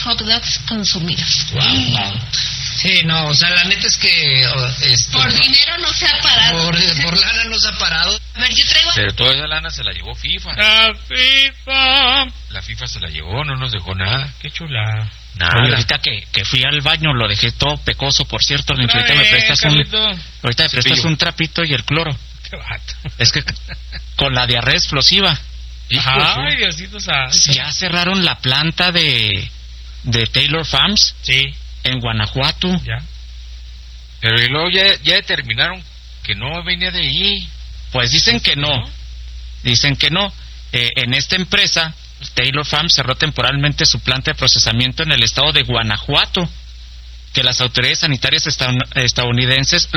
hot dogs consumidos. Wow. Sí, no, o sea, la neta es que... por dinero no se ha parado. Por lana no se ha parado. A ver, yo traigo... Pero toda esa lana se la llevó FIFA. La FIFA. La FIFA se la llevó, no nos dejó nada. Qué chula. Nada. Oye, ahorita que fui al baño lo dejé todo pecoso, por cierto. Ahorita me prestas un trapito y el cloro. Qué vato. Es que con la diarrea explosiva. Ay, Diosito santo. Ya cerraron la planta de Taylor Farms. Sí. En Guanajuato. Ya. Pero y luego ya determinaron que no venía de ahí. Pues dicen que no. Dicen que no. En esta empresa, Taylor Farms cerró temporalmente su planta de procesamiento en el estado de Guanajuato, que las autoridades sanitarias estadounidenses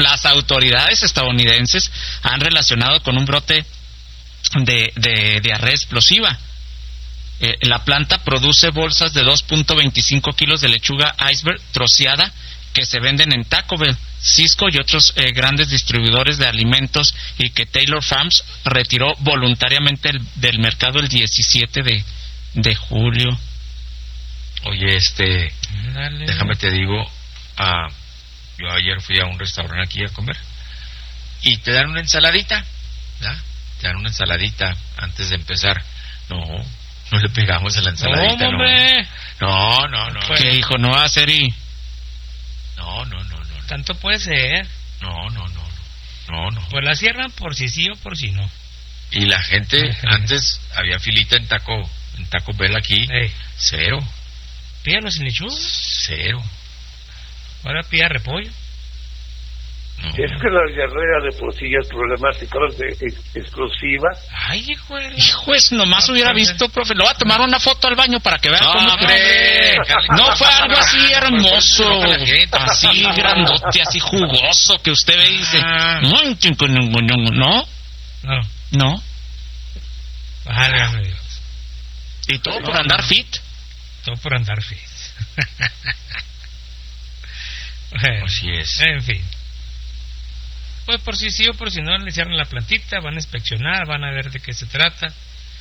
han relacionado con un brote de diarrea explosiva. La planta produce bolsas de 2.25 kilos de lechuga iceberg troceada que se venden en Taco Bell, Cisco y otros grandes distribuidores de alimentos, y que Taylor Farms retiró voluntariamente del mercado el 17 de julio. Oye, Dale. déjame te digo, yo ayer fui a un restaurante aquí a comer y te dan una ensaladita, ¿verdad? Te dan una ensaladita antes de empezar. No le pegamos a la ensaladita. No, hombre. No. ¿Qué dijo? No va a ser y... No. Tanto puede ser. No. Pues la cierran por si sí o por si no. Y la gente, antes había filita en Taco Bell aquí. Cero. Pídalo sin lechuga. Cero. Ahora pida repollo. No. Es que la diarrea de por sí ya es problemática, exclusiva. Ay, hijo nomás hubiera visto, profe. Le voy a tomar una foto al baño para que vean cómo... hombre. No fue algo así hermoso, No, así grandote, así jugoso, que usted ve y dice... No. Válgame Dios. Y todo por andar fit. Todo por andar fit. Bueno, así es. En fin. Pues por si sí o por si no le cierran la plantita, van a inspeccionar, van a ver de qué se trata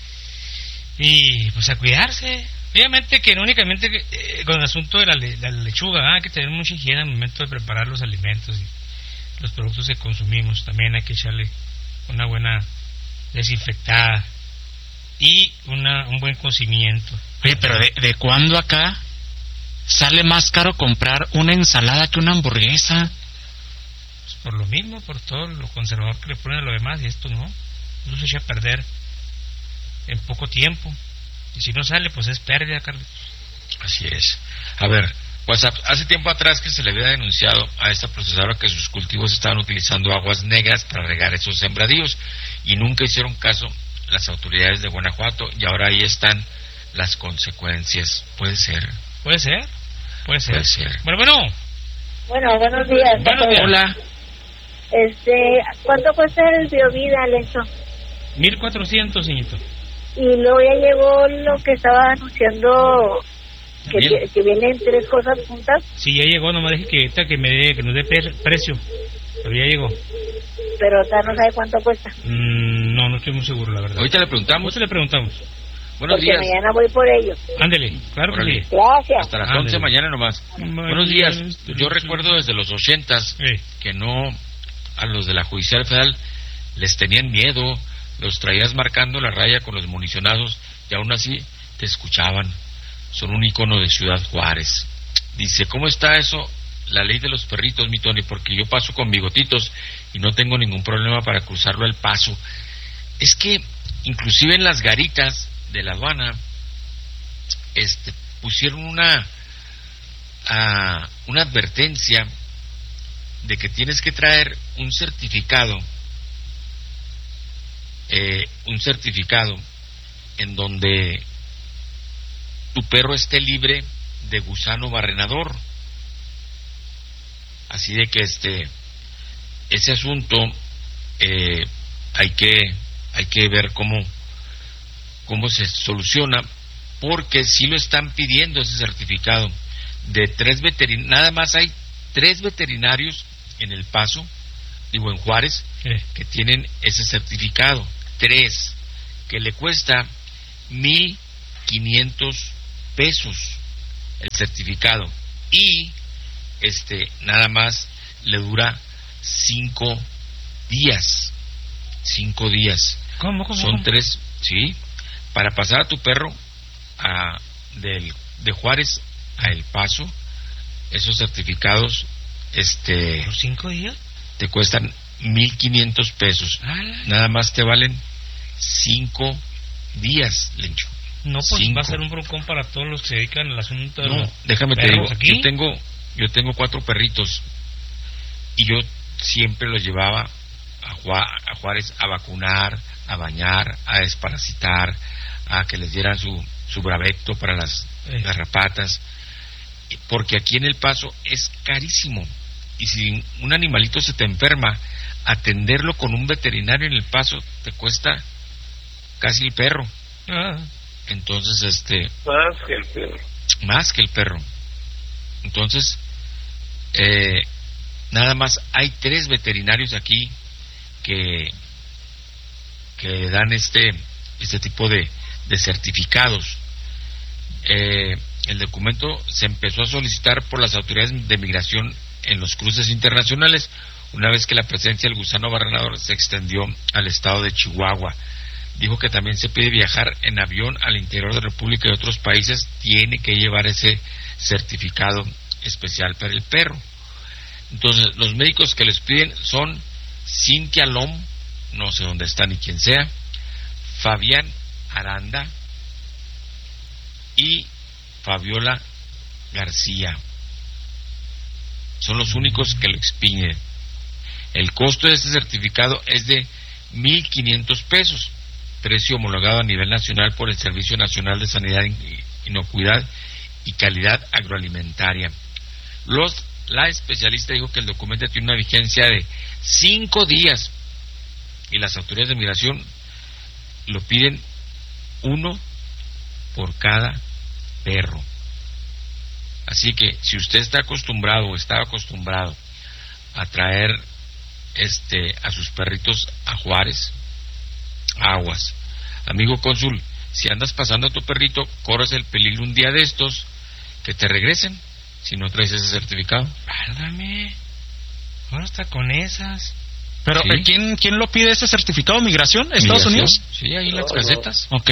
y pues a cuidarse. Obviamente que no únicamente con el asunto de la lechuga, hay que tener mucha higiene al momento de preparar los alimentos y los productos que consumimos. También hay que echarle una buena desinfectada y un buen cocimiento. Oye, pero ¿de cuándo acá sale más caro comprar una ensalada que una hamburguesa? Por lo mismo, por todo lo conservador que le ponen a lo demás, y esto no se echa a perder en poco tiempo, y si no sale pues es pérdida, Carlos. Así es. A ver, pues hace tiempo atrás que se le había denunciado a esta procesadora que sus cultivos estaban utilizando aguas negras para regar esos sembradíos, y nunca hicieron caso las autoridades de Guanajuato, y ahora ahí están las consecuencias. Puede ser. Bueno, buenos días. Hola. ¿Cuánto cuesta el Biovida, Alonso? 1,400, señorito. Y luego ya llegó lo que estaba anunciando, que vienen 3 cosas juntas. Sí, ya llegó, nomás dije que nos dé precio, pero ya llegó. Pero no sabe cuánto cuesta. No estoy muy seguro, la verdad. Ahorita le preguntamos. Buenos Porque días. mañana voy por ellos. Ándele, claro que sí. Gracias. Hasta las 11 mañana nomás. Buenos días. Yo recuerdo desde los 80s que no, a los de la Judicial Federal les tenían miedo, los traías marcando la raya con los municionados y aún así te escuchaban. Son un icono de Ciudad Juárez. Dice, ¿cómo está eso? La ley de los perritos, mi Tony, porque yo paso con bigotitos y no tengo ningún problema para cruzarlo al paso. Es que inclusive en las garitas de la aduana pusieron una advertencia de que tienes que traer un certificado en donde tu perro esté libre de gusano barrenador. Así de que ese asunto hay que ver cómo se soluciona, porque si lo están pidiendo ese certificado de 3 veterinarios. Nada más hay 3 veterinarios en El Paso, en Juárez, que tienen ese certificado. 3, que le cuesta $1,500. el certificado, y nada más le dura 5 días. 5 días. ¿Cómo? Son 3, sí, para pasar a tu perro de Juárez a El Paso. Esos certificados ¿por 5 días? te cuestan 1,500 pesos. Nada más te valen 5 días, Lencho. No, pues 5. Va a ser un broncón para todos los que se dedican al asunto de No, déjame te digo, aquí. yo tengo 4 perritos y yo siempre los llevaba a Juárez a vacunar, a bañar, a desparasitar, a que les dieran su bravecto para las garrapatas, porque aquí en El Paso es carísimo, y si un animalito se te enferma, atenderlo con un veterinario en El Paso te cuesta casi el perro. Entonces más que el perro. Entonces nada más hay 3 veterinarios aquí que dan este tipo de certificados. El documento se empezó a solicitar por las autoridades de migración en los cruces internacionales, una vez que la presencia del gusano barrenador se extendió al estado de Chihuahua. Dijo que también se pide viajar en avión al interior de la República y otros países, tiene que llevar ese certificado especial para el perro. Entonces, los médicos que les piden son Cintia Lom, no sé dónde está ni quién sea, Fabián Aranda y Fabiola García. Son los únicos que lo expiden. El costo de este certificado es de 1,500 pesos, precio homologado a nivel nacional por el Servicio Nacional de Sanidad, Inocuidad y Calidad Agroalimentaria. La especialista dijo que el documento tiene una vigencia de 5 días y las autoridades de migración lo piden 1 por cada perro. Así que si usted está acostumbrado o estaba acostumbrado a traer a sus perritos a Juárez, aguas, amigo cónsul, si andas pasando a tu perrito, corres el peligro un día de estos que te regresen si no traes ese certificado. Válgame, ahora está con esas. Pero ¿sí? ¿quién lo pide ese certificado? ¿Migración? ¿Estados Unidos? Sí, ahí en las casetas. Ok.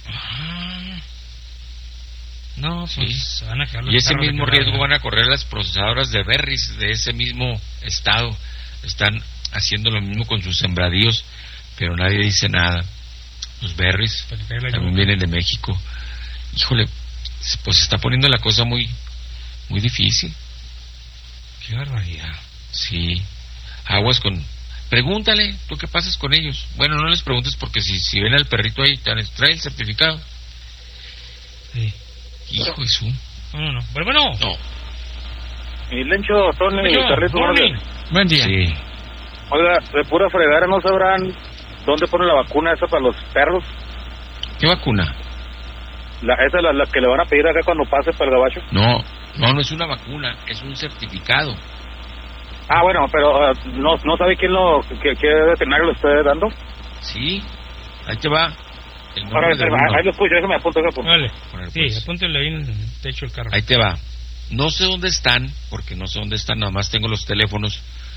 No, pues sí. van a dejar los y ese carros mismo de riesgo van a correr las procesadoras de berries de ese mismo estado. Están haciendo lo mismo con sus sembradíos, pero nadie dice nada. Los berries también vienen de México. Híjole, pues se está poniendo la cosa muy muy difícil. Qué barbaridad. Sí. Aguas con... Pregúntale, ¿tú qué pasas con ellos? Bueno, no les preguntes porque si ven al perrito ahí, trae el certificado. Sí. Hijo de su... No. Bueno. No. Y Lencho, Tony, Carrito, buen día. Sí. Oiga, de pura fregada, ¿no sabrán dónde ponen la vacuna esa para los perros? ¿Qué vacuna? Esa es la que le van a pedir acá cuando pase para el gabacho. No es una vacuna, es un certificado. Ah, bueno, pero no sabe qué veterinario lo esté dando. Sí, ahí te va. Ahora, ahí lo escucho, déjame apunto. Vale. Pues. Sí, apúntele ahí en el techo del carro. Ahí te va. No sé dónde están, porque no sé dónde están, nomás tengo los teléfonos.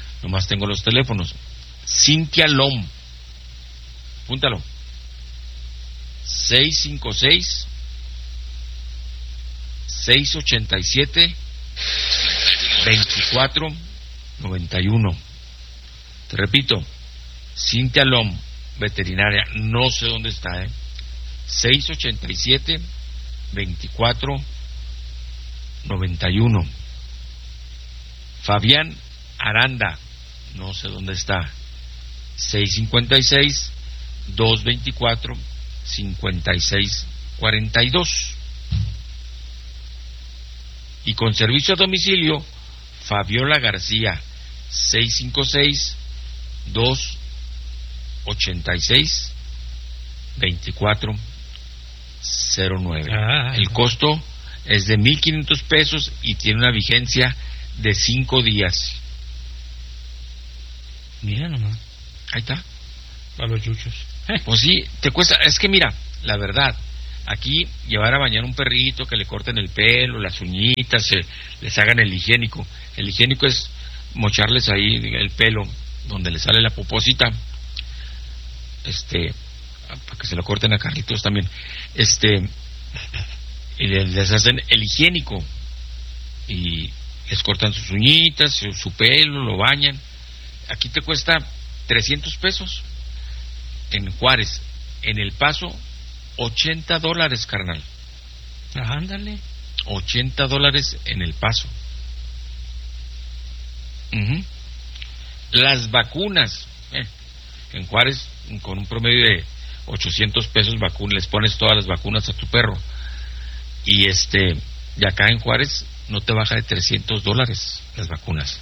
Cintia Lom. Apúntalo. 656 687 2491. Te repito, Cintia Lom, veterinaria, no sé dónde está, 687 2491. Fabián Aranda, no sé dónde está, 656 224 5642. Y con servicio a domicilio, Fabiola García, 656 286 2409. El costo es de 1,500 pesos y tiene una vigencia de 5 días. Mira nomás. Ahí está. Para los chuchos. Pues sí, te cuesta. Es que mira, la verdad, Aquí llevar a bañar un perrito, que le corten el pelo, las uñitas, les hagan el higiénico. El higiénico es mocharles ahí el pelo donde le sale la poposita, para que se lo corten a Carlitos también, y les hacen el higiénico y les cortan sus uñitas, su pelo, lo bañan. Aquí te cuesta 300 pesos en Juárez. En El Paso, $80, carnal. Ándale. $80 en El Paso. Las vacunas, en Juárez, con un promedio de 800 pesos les pones todas las vacunas a tu perro. Y y acá en Juárez no te baja de $300 las vacunas.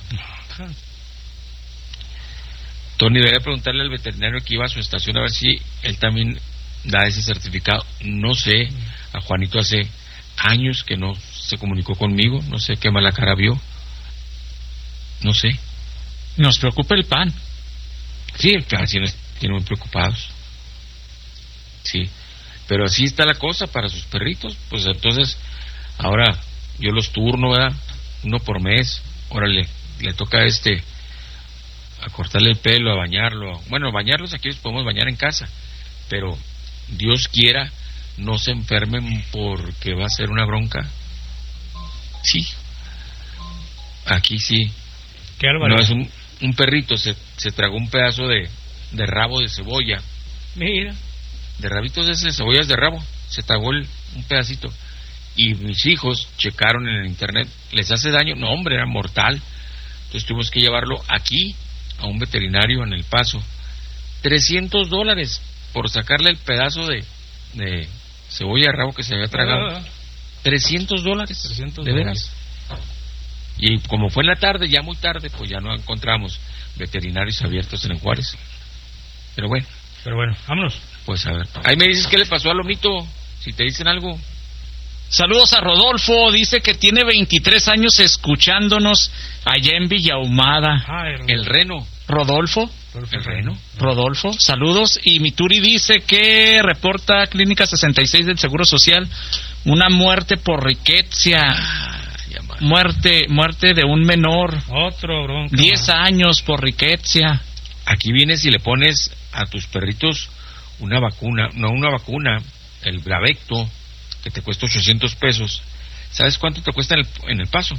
Tony, debería preguntarle al veterinario que iba a su estación a ver si él también da ese certificado. No sé, a Juanito hace años que no se comunicó conmigo, no sé qué mala cara vio, no sé. Nos preocupa el pan. Sí, claro, sí nos tiene muy preocupados. Sí, pero así está la cosa para sus perritos. Pues entonces, ahora yo los turno, ¿verdad? Uno por mes. Ahora le toca a cortarle el pelo, a bañarlo. Bueno, bañarlos aquí los podemos bañar en casa, pero Dios quiera no se enfermen porque va a ser una bronca. Sí, aquí sí. Qué barbaridad. No, es un perrito se tragó un pedazo de rabo de cebolla. Mira. De rabitos de cebollas de rabo, se tragó un pedacito. Y mis hijos checaron en el internet, ¿les hace daño? No, hombre, era mortal. Entonces tuvimos que llevarlo aquí a un veterinario en El Paso. $300 por sacarle el pedazo de cebolla de rabo que se había tragado. $300, de veras. Y como fue en la tarde, ya muy tarde, pues ya no encontramos veterinarios abiertos en Juárez. Pero bueno, vámonos. Pues a ver, ahí me dices qué le pasó a Lomito, si te dicen algo. Saludos a Rodolfo, dice que tiene 23 años escuchándonos allá en Villahumada. El Reno. ¿Rodolfo? El Reno. Rodolfo, saludos. Y Mituri dice que reporta Clínica 66 del Seguro Social una muerte por riqueza. Muerte de un menor. Otro bronco. 10 años por riqueza. Aquí vienes y le pones a tus perritos una vacuna, el Bravecto, que te cuesta 800 pesos. ¿Sabes cuánto te cuesta en el Paso?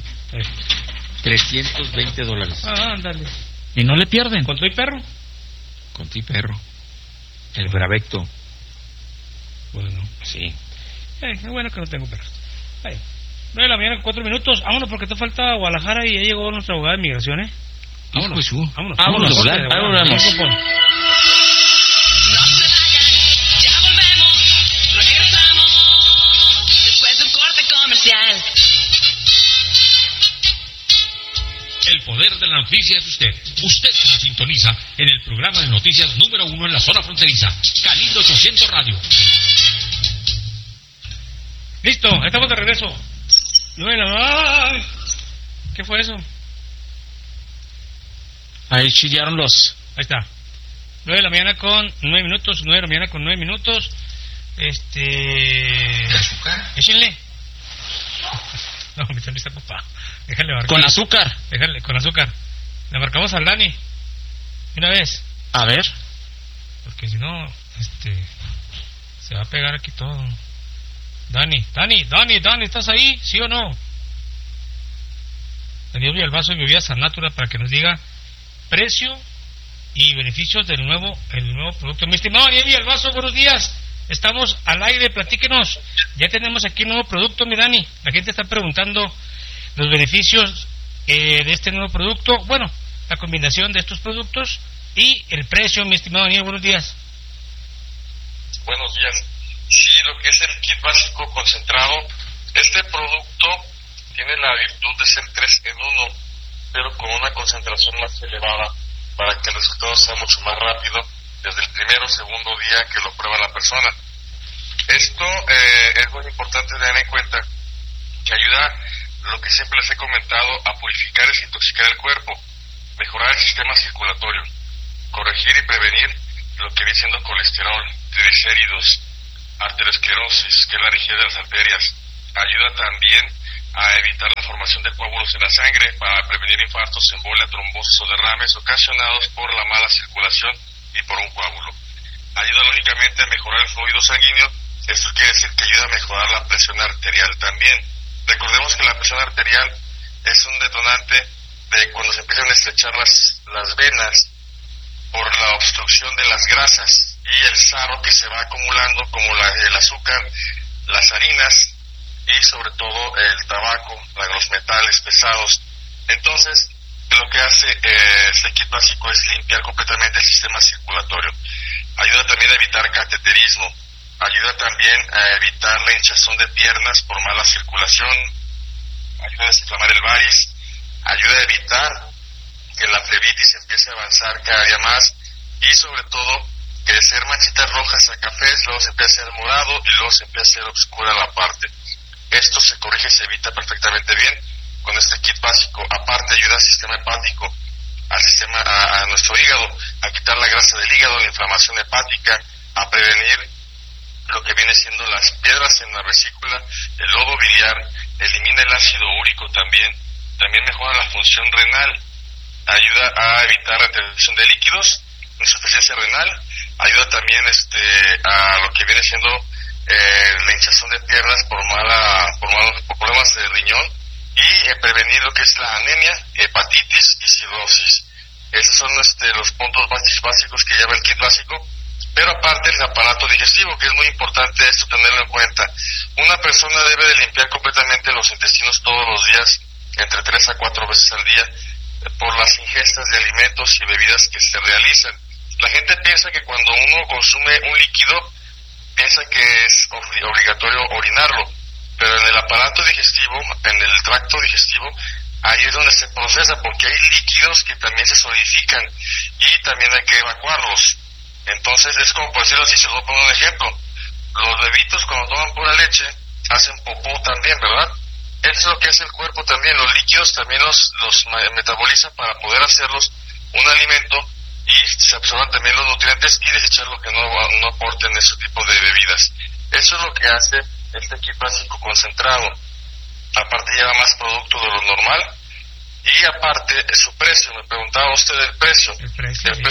$320. Ándale. ¿Y no le pierden? ¿Con tu perro? Con tu perro. El Bravecto. Bueno, sí. Es bueno que no tengo perros. 9 de la mañana, 4 minutos. Vámonos, porque te falta Guadalajara y ya llegó nuestra abogada de migración, Vámonos. Vámonos. El poder de la noticia es usted. Usted se nos sintoniza en el programa de noticias número 1 en la zona fronteriza. Calibre 800 Radio. Listo, estamos de regreso. ¿Qué fue eso? Ahí chillaron los... Ahí está. 9 de la mañana con 9 minutos. 9 de la mañana con 9 minutos. ¿Azúcar? Échenle. No, mi está ocupado. Déjale marcar. Con azúcar. Déjale, con azúcar. Le marcamos al Dani. Una vez. A ver. Porque si no, se va a pegar aquí todo. Dani, ¿estás ahí? ¿Sí o no? Daniel Villalbazo y Bebidas San Natura para que nos diga precio y beneficios del nuevo producto. Mi estimado Daniel Villalbazo, buenos días. Estamos al aire, platíquenos. Ya tenemos aquí un nuevo producto, mi Dani. La gente está preguntando los beneficios de este nuevo producto. Bueno, la combinación de estos productos y el precio, mi estimado Daniel, buenos días. Buenos días. Sí, lo que es el kit básico concentrado, este producto tiene la virtud de ser 3 en 1, pero con una concentración más elevada para que el resultado sea mucho más rápido desde el primero o segundo día que lo prueba la persona. Esto es muy importante tener en cuenta que ayuda, lo que siempre les he comentado, a purificar y desintoxicar el cuerpo, mejorar el sistema circulatorio, corregir y prevenir lo que viene siendo colesterol, triglicéridos, arteriosclerosis, que es la rigidez de las arterias. Ayuda también a evitar la formación de coágulos en la sangre para prevenir infartos, embolia, trombosis o derrames ocasionados por la mala circulación y por un coágulo. Ayuda únicamente a mejorar el fluido sanguíneo. Esto quiere decir que ayuda a mejorar la presión arterial también. Recordemos que la presión arterial es un detonante de cuando se empiezan a estrechar las venas por la obstrucción de las grasas y el sarro que se va acumulando, como el azúcar, las harinas y sobre todo el tabaco, los metales pesados. Entonces, lo que hace este kit básico es limpiar completamente el sistema circulatorio. Ayuda también a evitar cateterismo, ayuda también a evitar la hinchazón de piernas por mala circulación, ayuda a desinflamar el varis, ayuda a evitar que la flebitis empiece a avanzar cada día más y sobre todo que de ser manchitas rojas a cafés, luego se empieza a hacer morado y luego se empieza a hacer oscura la parte. Esto se corrige y se evita perfectamente bien con este kit básico. Aparte ayuda al sistema hepático, a nuestro hígado, a quitar la grasa del hígado, la inflamación hepática, a prevenir lo que viene siendo las piedras en la vesícula, el lodo biliar, elimina el ácido úrico también mejora la función renal, ayuda a evitar la retención de líquidos, insuficiencia renal, ayuda también a lo que viene siendo la hinchazón de piernas por problemas de riñón y prevenir lo que es la anemia, hepatitis y cirrosis. Esos son los puntos básicos que lleva el kit básico. Pero aparte el aparato digestivo, que es muy importante esto tenerlo en cuenta. Una persona debe de limpiar completamente los intestinos todos los días, entre 3 a 4 veces al día, por las ingestas de alimentos y bebidas que se realizan. La gente piensa que cuando uno consume un líquido, piensa que es obligatorio orinarlo, pero en el aparato digestivo, en el tracto digestivo, ahí es donde se procesa, porque hay líquidos que también se solidifican y también hay que evacuarlos. Entonces es como, por decirlo así, se lo pongo un ejemplo. Los bebitos cuando toman pura leche hacen popó también, ¿verdad? Eso es lo que hace el cuerpo también. Los líquidos también los metaboliza para poder hacerlos un alimento y se absorban también los nutrientes y desechar lo que no aporten ese tipo de bebidas. Eso es lo que hace este kit básico concentrado. Aparte lleva más producto de lo normal y aparte su precio. Me preguntaba usted el precio. El precio es de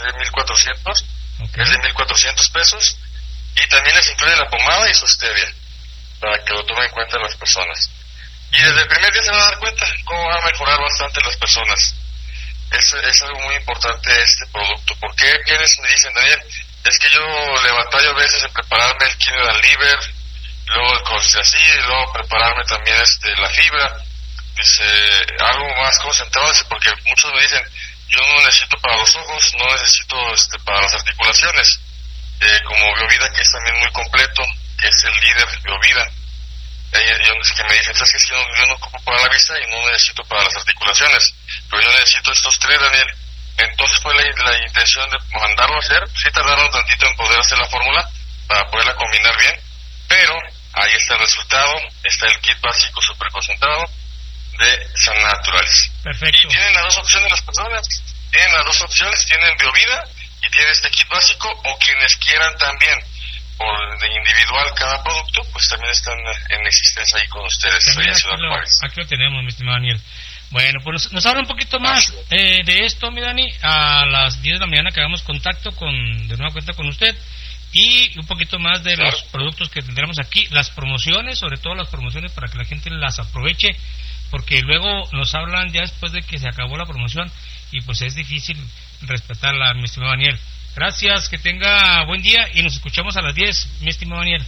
1,400. Okay. Es de 1,400 pesos y también les incluye la pomada y su stevia para que lo tomen en cuenta las personas. Y desde el primer día se van a dar cuenta cómo van a mejorar bastante las personas. Es algo muy importante este producto. Porque quienes me dicen, Daniel, es que yo le batallo a veces en prepararme el kidney and liver, luego el colchicil, y luego prepararme también la fibra. Dice, algo más concentrado, porque muchos me dicen, yo no necesito para los ojos, no necesito para las articulaciones, como Biovida, que es también muy completo, que es el líder Biovida. Ellos que me dicen, ¿sabes qué? Yo no ocupo para la vista y no necesito para las articulaciones, pero yo necesito estos tres, Daniel. Entonces fue la intención de mandarlo a hacer. Sí tardaron tantito en poder hacer la fórmula para poderla combinar bien, pero ahí está el resultado. Está el kit básico super concentrado de San Naturals. Perfecto. Y tienen las dos opciones las personas. Tienen las dos opciones, tienen Biovida y tienen este kit básico, o quienes quieran también por de individual cada producto, pues también están en existencia ahí con ustedes. Aquí lo tenemos, mi estimado Daniel. Bueno, pues nos habla un poquito más de esto, mi Dani. A las 10 de la mañana que hagamos contacto de nueva cuenta con usted, y un poquito más de los productos que tendremos aquí, las promociones, sobre todo las promociones para que la gente las aproveche, porque luego nos hablan ya después de que se acabó la promoción y pues es difícil respetarla, mi estimado Daniel. Gracias, que tenga buen día y nos escuchamos a las 10, mi estimado Daniel.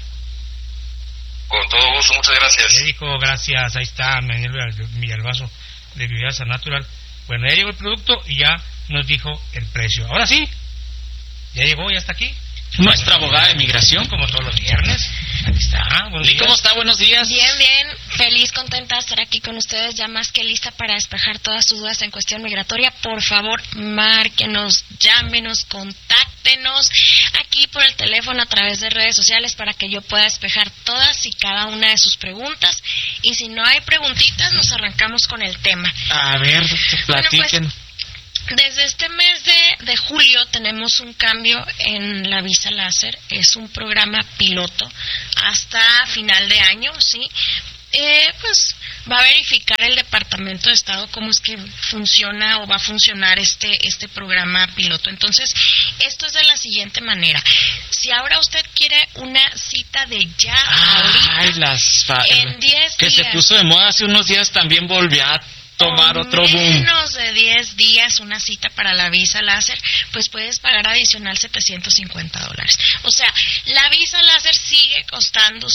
Con todo gusto, muchas gracias. Le dijo gracias, ahí está Daniel Villalbazo de Biovida San Natural. Bueno, ya llegó el producto y ya nos dijo el precio. Ahora sí, ya llegó, ya está aquí. Nuestra abogada de migración, como todos los viernes. Aquí está. ¿Y cómo está? Buenos días. Bien, bien. Feliz, contenta de estar aquí con ustedes, ya más que lista para despejar todas sus dudas en cuestión migratoria. Por favor, márquenos, llámenos, contáctenos aquí por el teléfono a través de redes sociales para que yo pueda despejar todas y cada una de sus preguntas. Y si no hay preguntitas, nos arrancamos con el tema. A ver, platiquen. Bueno, pues, Desde este mes de julio tenemos un cambio en la visa láser. Es un programa piloto hasta final de año, ¿sí? Pues va a verificar el Departamento de Estado cómo es que funciona o va a funcionar este programa piloto. Entonces, esto es de la siguiente manera. Si ahora usted quiere una cita de ya ahorita, en 10 días... Que se puso de moda hace unos días, también volvió a tomar otro boom. Menos de 10 días una cita para la visa láser, pues puedes pagar adicional $750. O sea, la visa láser sigue costando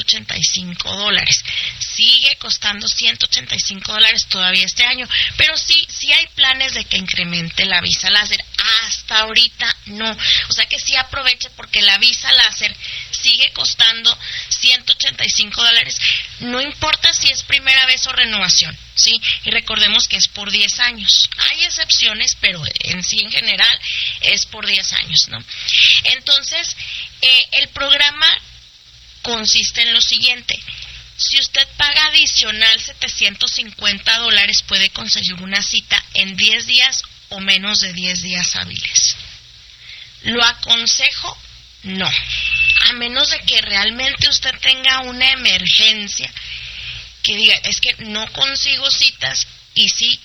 $185. Sigue costando $185 todavía este año, pero sí hay planes de que incremente la visa láser. Hasta ahorita no. O sea que sí aproveche, porque la visa láser sigue costando $185. No importa si es primera vez o renovación, ¿sí? Y recordemos que es por 10 años. Hay excepciones, pero en sí, en general, es por 10 años, ¿no? Entonces, el programa consiste en lo siguiente. Si usted paga adicional $750, puede conseguir una cita en 10 días o menos de 10 días hábiles. ¿Lo aconsejo? No. A menos de que realmente usted tenga una emergencia, que diga, es que no consigo citas y sí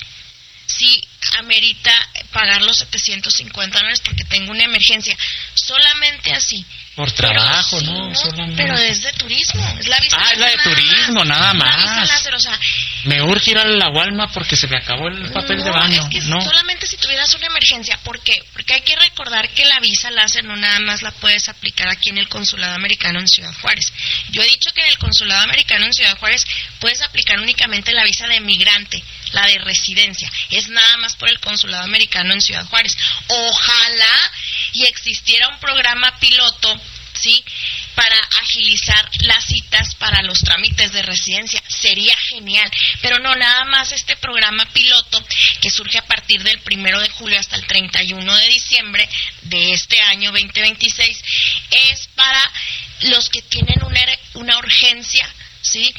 amerita pagar los $750 porque tengo una emergencia. Solamente así. Por trabajo, pero, ¿no? Pero es de turismo. Es la visa es la de turismo, nada más. La visa láser, o sea, me urge ir a la Walmart porque se me acabó el papel de baño. Es que solamente si tuvieras una emergencia. ¿Por qué? Porque hay que recordar que la visa láser no nada más la puedes aplicar aquí en el Consulado Americano en Ciudad Juárez. Yo he dicho que en el Consulado Americano en Ciudad Juárez puedes aplicar únicamente la visa de migrante, la de residencia. Es nada más por el Consulado Americano en Ciudad Juárez. Ojalá y existiera un programa piloto, ¿sí?, para agilizar las citas para los trámites de residencia. Sería genial, pero no, nada más este programa piloto que surge a partir del 1 de julio hasta el 31 de diciembre de este año 2026 es para los que tienen una urgencia, ¿sí?,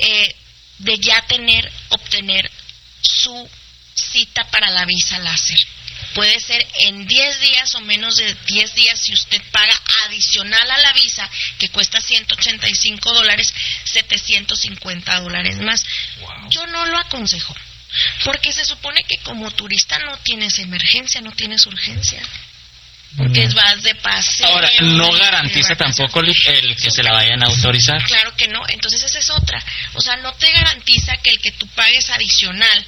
de ya obtener su cita para la visa láser. Puede ser en 10 días o menos de 10 días si usted paga adicional a la visa, que cuesta $185, $750 más. Wow. Yo no lo aconsejo, porque se supone que como turista no tienes emergencia, no tienes urgencia. Porque vas de paseo. Ahora, no garantiza tampoco el que se la vayan a autorizar. Claro que no, entonces esa es otra. O sea, no te garantiza que el que tú pagues adicional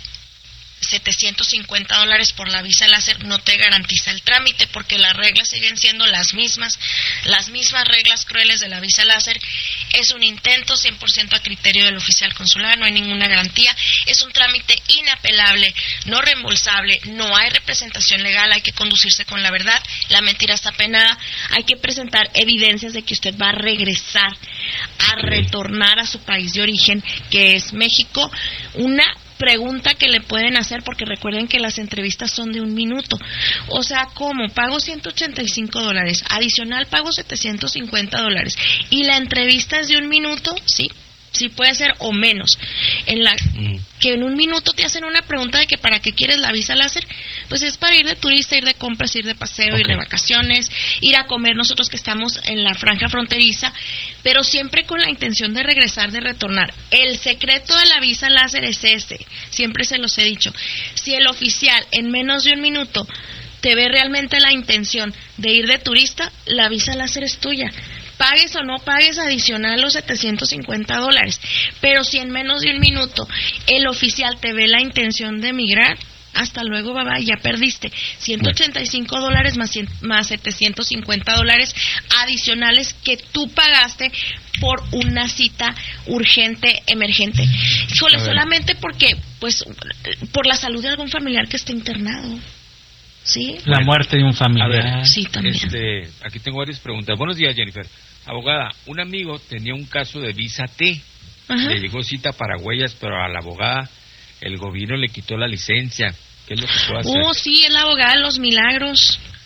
$750 por la visa láser no te garantiza el trámite, porque las reglas siguen siendo las mismas reglas crueles de la visa láser. Es un intento 100% a criterio del oficial consular, no hay ninguna garantía, es un trámite inapelable, no reembolsable, no hay representación legal, hay que conducirse con la verdad, la mentira está penada, hay que presentar evidencias de que usted va a regresar, a retornar a su país de origen, que es México. Una pregunta que le pueden hacer, porque recuerden que las entrevistas son de 1 minuto. O sea, ¿cómo? Pago $185, adicional pago $750 y la entrevista es de 1 minuto, ¿sí? Sí puede ser o menos. Que en 1 minuto te hacen una pregunta de que para qué quieres la visa láser, pues es para ir de turista, ir de compras, ir de paseo, ir de vacaciones, ir a comer, nosotros que estamos en la franja fronteriza, pero siempre con la intención de regresar, de retornar. El secreto de la visa láser es ese, siempre se los he dicho. Si el oficial en menos de 1 minuto te ve realmente la intención de ir de turista, la visa láser es tuya. Pagues o no pagues adicional los $750, pero si en menos de 1 minuto el oficial te ve la intención de emigrar, hasta luego, bye, ya perdiste. $185 más $750 adicionales que tú pagaste por una cita urgente, emergente. Híjole, solamente porque, pues, por la salud de algún familiar que esté internado. ¿Sí? La muerte de un familiar. A ver, sí, también. Aquí tengo varias preguntas. Buenos días, Jennifer. Abogada, un amigo tenía un caso de visa T. Ajá. Le llegó cita para huellas, pero a la abogada el gobierno le quitó la licencia. ¿Qué es lo que puede hacer? Sí, es la abogada de los milagros.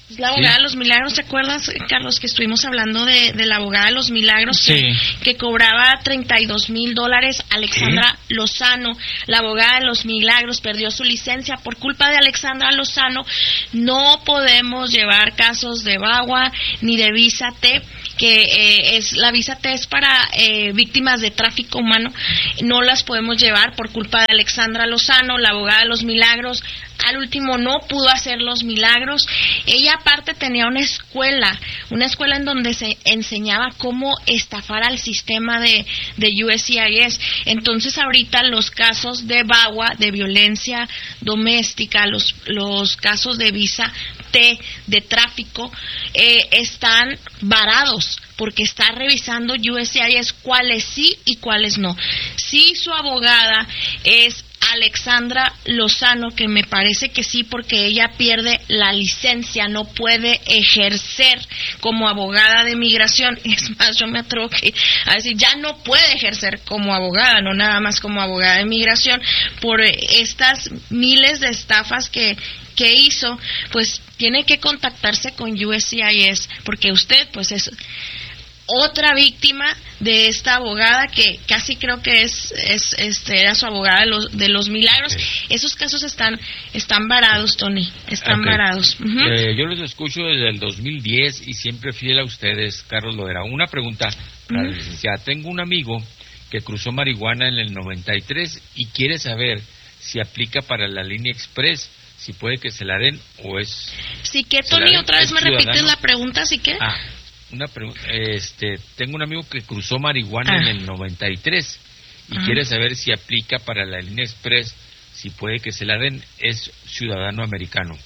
La abogada de los milagros, ¿te acuerdas, Carlos, que estuvimos hablando de la abogada de los milagros? Sí. Que cobraba $32,000, Alexandra Lozano, la abogada de los milagros, perdió su licencia por culpa de Alexandra Lozano. No podemos llevar casos de VAWA ni de Visa T, que es la Visa T es para víctimas de tráfico humano. No las podemos llevar por culpa de Alexandra Lozano, la abogada de los milagros. Al último no pudo hacer los milagros. Ella aparte tenía una escuela en donde se enseñaba cómo estafar al sistema de USCIS. Entonces ahorita los casos de VAWA, de violencia doméstica, los casos de Visa T, de tráfico, están varados porque está revisando USCIS cuáles sí y cuáles no. Sí, su abogada es Alexandra Lozano, que me parece que sí, porque ella pierde la licencia, no puede ejercer como abogada de migración. Es más, yo me atrevo a decir, ya no puede ejercer como abogada, no nada más como abogada de migración, por estas miles de estafas que hizo. Pues tiene que contactarse con USCIS, porque usted pues es otra víctima de esta abogada que casi creo que era su abogada de los milagros. Okay. Esos casos están varados, Tony, están varados. Yo los escucho desde el 2010 y siempre fiel a ustedes, Carlos Loera. Una pregunta para la licenciada. Tengo un amigo que cruzó marihuana en el 93 y quiere saber si aplica para la línea express, si puede que se la den o es... Sí, que Tony, otra vez me repites la pregunta, ¿sí que? Una pregunta, tengo un amigo que cruzó marihuana en el 93 y quiere saber si aplica para la línea express, si puede que se la den, es ciudadano americano.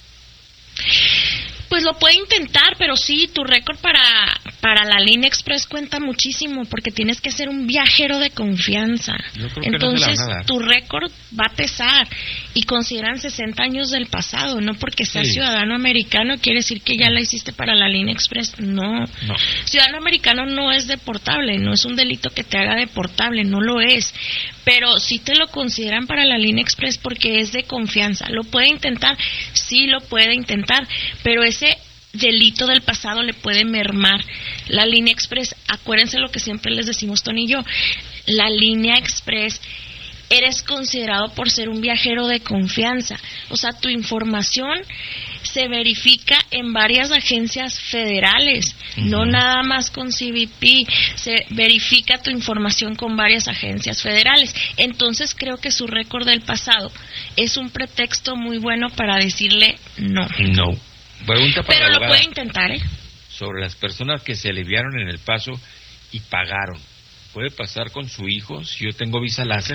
Pues lo puede intentar, pero sí, tu récord para la línea express cuenta muchísimo, porque tienes que ser un viajero de confianza. Entonces, tu récord va a pesar, y consideran 60 años del pasado. No porque seas ciudadano americano quiere decir que ya la hiciste para la línea express. No. Ciudadano americano no es deportable, no es un delito que te haga deportable, no lo es. Pero sí te lo consideran para la línea express porque es de confianza. ¿Lo puede intentar? Sí, lo puede intentar, pero ese delito del pasado le puede mermar la línea express. Acuérdense lo que siempre les decimos, Tony y yo. La línea express, eres considerado por ser un viajero de confianza. O sea, tu información se verifica en varias agencias federales, no nada más con CBP. Se verifica tu información con varias agencias federales. Entonces creo que su récord del pasado es un pretexto muy bueno para decirle no. No. Pregunta para pero lo puede intentar, sobre las personas que se aliviaron en El Paso y pagaron. ¿Puede pasar con su hijo si yo tengo visa láser?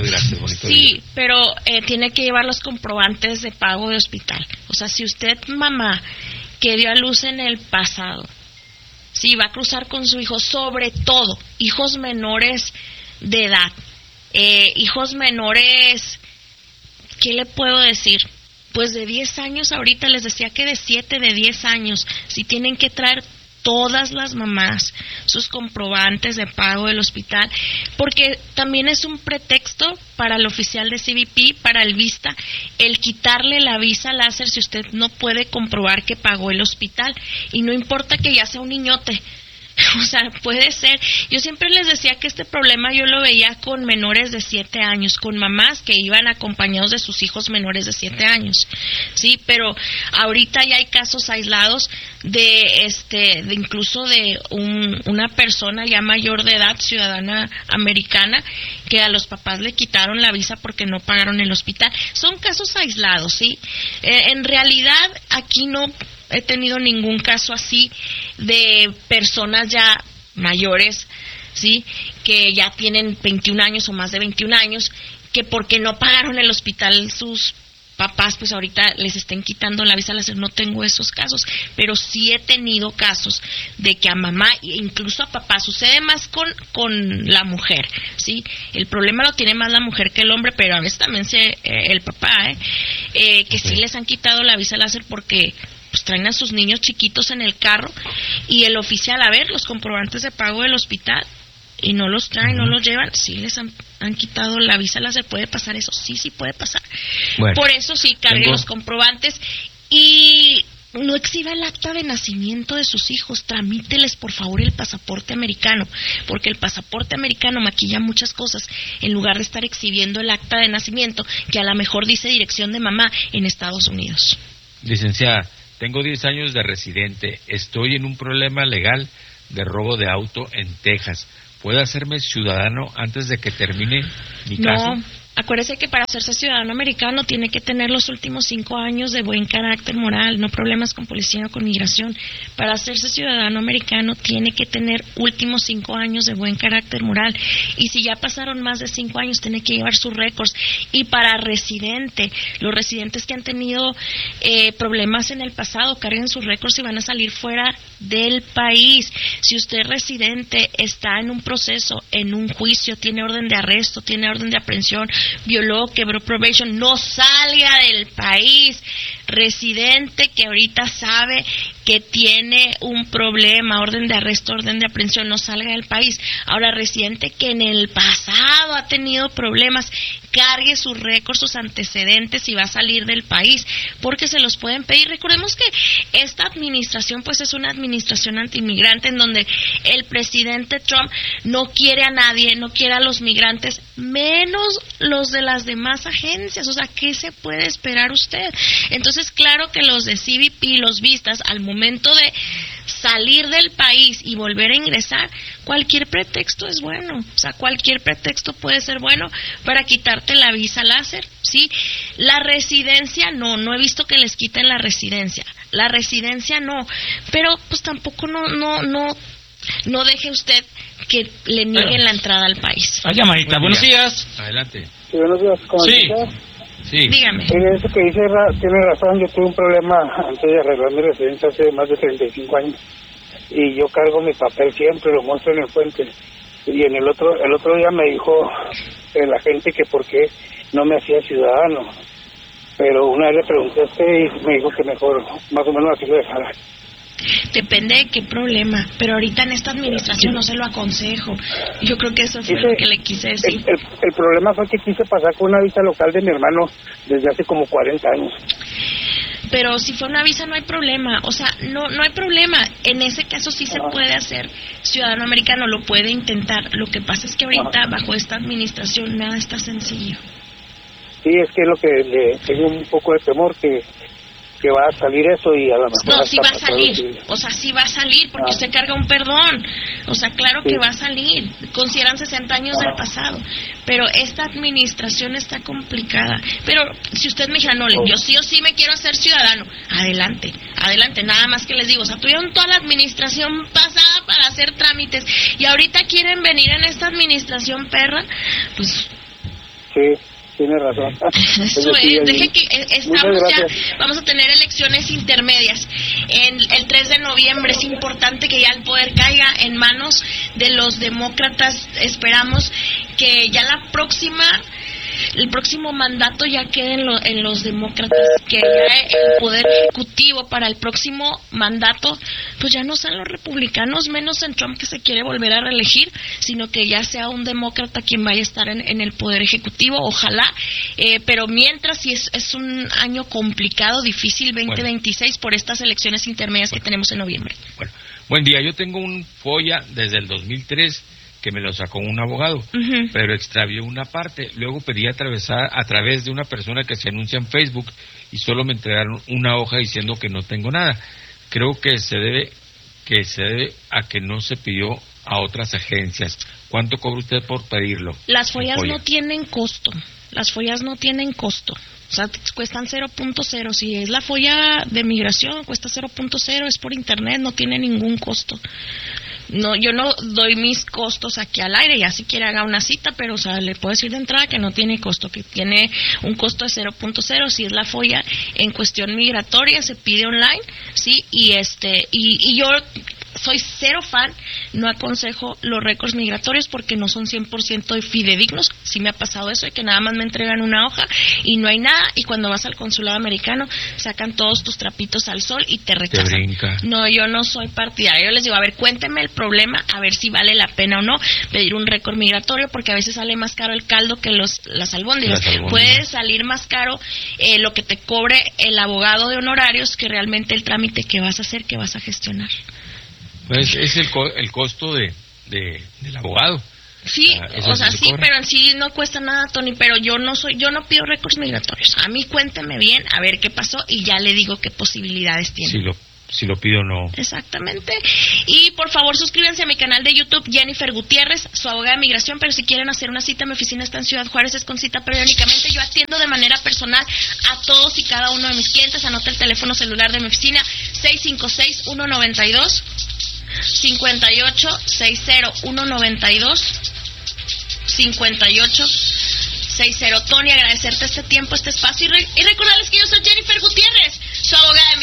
Sí, pero tiene que llevar los comprobantes de pago de hospital. O sea, si usted, mamá, que dio a luz en el pasado, sí, va a cruzar con su hijo, sobre todo hijos menores de edad, hijos menores, ¿qué le puedo decir? Pues de 10 años, ahorita les decía que de 7, de 10 años, si tienen que traer todas las mamás sus comprobantes de pago del hospital, porque también es un pretexto para el oficial de CBP, para el vista, el quitarle la visa láser si usted no puede comprobar que pagó el hospital, y no importa que ya sea un niñote. O sea, puede ser. Yo siempre les decía que este problema yo lo veía con menores de 7 años, con mamás que iban acompañados de sus hijos menores de 7 años. Sí, pero ahorita ya hay casos aislados de incluso de una persona ya mayor de edad, ciudadana americana, que a los papás le quitaron la visa porque no pagaron el hospital. Son casos aislados, ¿sí? En realidad aquí no he tenido ningún caso así de personas ya mayores, ¿sí? Que ya tienen 21 años o más de 21 años, que porque no pagaron el hospital sus papás, pues ahorita les estén quitando la visa láser. No tengo esos casos, pero sí he tenido casos de que a mamá e incluso a papá, sucede más con la mujer, ¿sí? El problema lo tiene más la mujer que el hombre, pero a veces también el papá, que sí les han quitado la visa láser porque pues traen a sus niños chiquitos en el carro y el oficial, a ver, los comprobantes de pago del hospital, y no los traen, no los llevan, sí les han quitado la visa láser. ¿Puede pasar eso? Sí puede pasar. Bueno, por eso sí, carguen los comprobantes. Y no exhiba el acta de nacimiento de sus hijos, tramíteles por favor el pasaporte americano, porque el pasaporte americano maquilla muchas cosas, en lugar de estar exhibiendo el acta de nacimiento, que a lo mejor dice dirección de mamá en Estados Unidos. Licenciada, tengo 10 años de residente, estoy en un problema legal de robo de auto en Texas. ¿Puedo hacerme ciudadano antes de que termine mi caso? No, acuérdese que para hacerse ciudadano americano tiene que tener los últimos 5 años de buen carácter moral, no problemas con policía o con migración. Para hacerse ciudadano americano tiene que tener últimos 5 años de buen carácter moral. Y si ya pasaron más de 5 años, tiene que llevar sus récords. Y para residente, los residentes que han tenido problemas en el pasado, carguen sus récords y van a salir fuera del país. Si usted es residente, está en un proceso, en un juicio, tiene orden de arresto, tiene orden de aprehensión, violó, quebró probation, no salga del país. Residente que ahorita sabe que tiene un problema, orden de arresto, orden de aprehensión, no salga del país. Ahora, residente que en el pasado ha tenido problemas, cargue sus récords, sus antecedentes y va a salir del país, porque se los pueden pedir. Recordemos que esta administración pues es una administración antiinmigrante en donde el presidente Trump no quiere a nadie, no quiere a los migrantes, menos los de las demás agencias. O sea, ¿qué se puede esperar usted? Entonces, claro que los de CBP, los vistas, al momento de salir del país y volver a ingresar, cualquier pretexto es bueno. O sea, cualquier pretexto puede ser bueno para quitarte la visa láser, ¿sí? La residencia no he visto que les quiten la residencia. La residencia no, pero pues tampoco no deje usted que le nieguen la entrada al país. Llamadita, buenos días. Adelante. Sí, buenos días. ¿Cómo Sí. estás? Sí. Dígame. Eso que dice tiene razón. Yo tuve un problema antes de arreglar mi residencia hace más de 35 años. Y yo cargo mi papel siempre, lo muestro en el puente. Y en el otro día me dijo la gente que por qué no me hacía ciudadano. Pero una vez le pregunté a usted y me dijo que mejor, más o menos así lo dejara. Depende de qué problema, pero ahorita en esta administración no se lo aconsejo. Yo creo que eso fue lo que le quise decir. El problema fue que quise pasar con una visa local de mi hermano desde hace como 40 años. Pero si fue una visa no hay problema, o sea, no hay problema. En ese caso sí se puede hacer ciudadano americano, lo puede intentar. Lo que pasa es que ahorita bajo esta administración nada está sencillo. Sí, es que es lo que le tengo un poco de temor que va a salir eso y a lo mejor... No, sí va a salir, o sea, sí va a salir porque usted carga un perdón, o sea, claro que va a salir, consideran 60 años del pasado, pero esta administración está complicada. Pero si usted me dijera, no, yo sí o sí me quiero hacer ciudadano, adelante, nada más que les digo, o sea, tuvieron toda la administración pasada para hacer trámites y ahorita quieren venir en esta administración perra, pues... Sí. Tiene razón. Eso es, deje que estamos ya, vamos a tener elecciones intermedias el 3 de noviembre, es importante que ya el poder caiga en manos de los demócratas, esperamos que ya el próximo mandato ya quede en los demócratas, que ya el poder ejecutivo para el próximo mandato pues ya no sean los republicanos, menos en Trump que se quiere volver a reelegir, sino que ya sea un demócrata quien vaya a estar en el poder ejecutivo, ojalá, pero mientras sí es un año complicado, difícil 2026 por estas elecciones intermedias que tenemos en noviembre. Bueno, buen día, yo tengo un FOIA desde el 2003 que me lo sacó un abogado, pero extravió una parte. Luego pedí atravesar a través de una persona que se anuncia en Facebook y solo me entregaron una hoja diciendo que no tengo nada. Creo que se debe a que no se pidió a otras agencias. ¿Cuánto cobra usted por pedirlo? Las follas no tienen costo. O sea, cuestan 0.0. Si es la folla de migración, cuesta 0.0. Es por internet, no tiene ningún costo. No, yo no doy mis costos aquí al aire, ya si quiere haga una cita, pero o sea, le puedo decir de entrada que no tiene costo, que tiene un costo de 0.0. Si es la folla en cuestión migratoria, se pide online, sí, y yo soy cero fan, no aconsejo los récords migratorios porque no son 100% fidedignos. Sí me ha pasado eso, de que nada más me entregan una hoja y no hay nada, y cuando vas al consulado americano sacan todos tus trapitos al sol y te rechazan. Te brinca. No, yo no soy partidaria. Yo les digo, a ver, cuénteme el problema, a ver si vale la pena o no pedir un récord migratorio, porque a veces sale más caro el caldo que las albóndigas. Puede salir más caro lo que te cobre el abogado de honorarios que realmente el trámite que vas a hacer, que vas a gestionar. Pues es el costo del abogado. Sí, o sea, sí, pero en sí no cuesta nada, Tony, pero yo no pido récords migratorios. A mí cuénteme bien, a ver qué pasó y ya le digo qué posibilidades tiene. Si lo pido, no. Exactamente. Y por favor suscríbanse a mi canal de YouTube, Jennifer Gutiérrez, su abogada de migración. Pero si quieren hacer una cita, mi oficina está en Ciudad Juárez, es con cita periódicamente. Yo atiendo de manera personal a todos y cada uno de mis clientes. Anota el teléfono celular de mi oficina, 656-192 5860-192-5860. Tony, agradecerte este tiempo, este espacio y recordarles que yo soy Jennifer Gutiérrez, su abogada de migración.